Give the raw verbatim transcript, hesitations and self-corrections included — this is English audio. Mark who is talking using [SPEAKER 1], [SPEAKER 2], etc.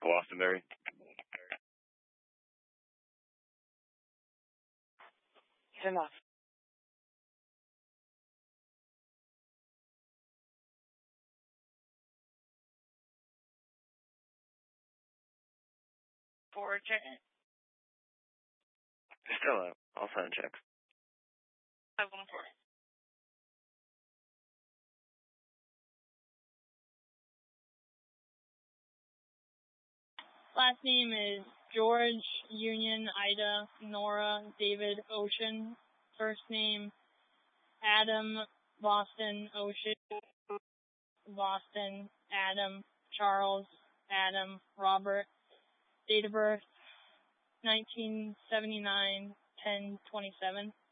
[SPEAKER 1] Glastonbury.
[SPEAKER 2] Enough.
[SPEAKER 3] Four check.
[SPEAKER 1] Still out. I'll sign checks.
[SPEAKER 3] Five one four. Last name is George Union Ida Nora David Ocean. First name Adam Boston Ocean Boston Adam Charles Adam Robert. Date of birth nineteen seventy-nine ten twenty-seven.